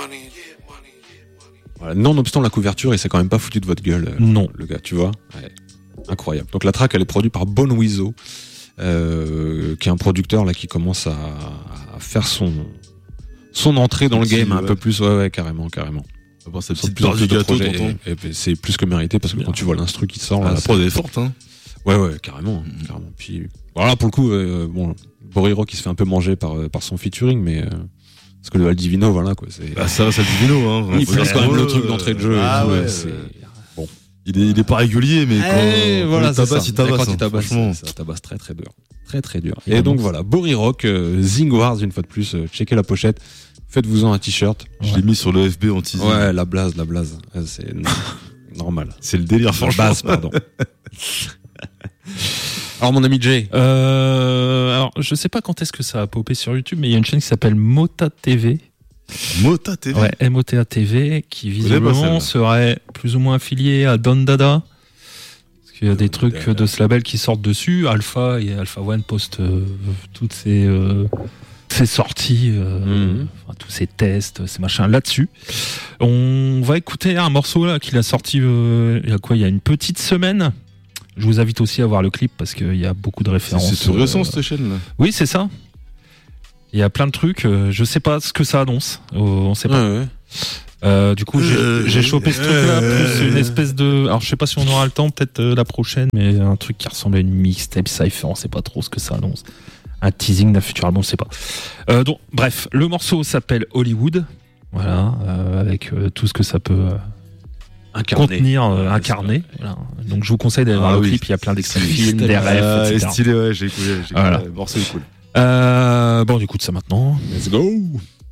Voilà, nonobstant la couverture, il s'est quand même pas foutu de votre gueule. Non. Le gars, tu vois. Ouais. Incroyable. Donc la track, elle est produite par Bon Weasel, qui est un producteur là qui commence à faire son entrée dans le game un peu plus. Ouais, carrément. Bon, c'est Sur petite plus en part plus du de gâteau, projets, tonton. et c'est plus que mérité parce que quand tu vois l'instru qui sort, là, La prod est forte, hein. Ouais, carrément. Puis voilà, pour le coup, bon, Boriro qui se fait un peu manger par son featuring, mais parce que le Al Divino, voilà quoi. Bah, ça reste le Divino, hein. Il place quand même le truc d'entrée de jeu. C'est bon. Il est pas régulier, mais quand voilà, il tabasse, il tabasse, franchement. ça tabasse très dur. Très dur. Et donc voilà, Borirock, Zing Wars, une fois de plus, checkez la pochette, faites-vous-en un t-shirt. Je l'ai mis sur le FB en teasing. Ouais, la blase. C'est normal. C'est le délire, franchement. Base, pardon. Alors mon ami Jay. Alors je sais pas quand est-ce que ça a popé sur YouTube, mais il y a une chaîne qui s'appelle Mota TV. Mota TV. Ouais, MOTA TV, qui visiblement serait plus ou moins affilié à Don Dada. Parce qu'il y a des trucs de ce label qui sortent dessus. Alpha et Alpha One poste toutes ces sorties, enfin, tous ces tests, ces machins là-dessus. On va écouter un morceau là qu'il a sorti il y a une petite semaine. Je vous invite aussi à voir le clip parce qu'il y a beaucoup de références. C'est tout récent cette chaîne là. Oui, c'est ça. Il y a plein de trucs. Je sais pas ce que ça annonce. On sait pas. Ouais. Du coup, j'ai chopé ce truc-là, plus une espèce de. Alors, je sais pas si on aura le temps, peut-être la prochaine, mais un truc qui ressemble à une mixtape cypher. On sait pas trop ce que ça annonce. Un teasing d'un futur album, on sait pas. Donc, bref, le morceau s'appelle Hollywood. Voilà, avec tout ce que ça peut contenir, incarner. Voilà. Donc, je vous conseille d'aller voir le clip. Il y a plein d'extraits de films, des rêves, etc. Stylé, ouais, j'ai écouté. Voilà. Le morceau est cool. Bon, on écoute ça maintenant. Let's go.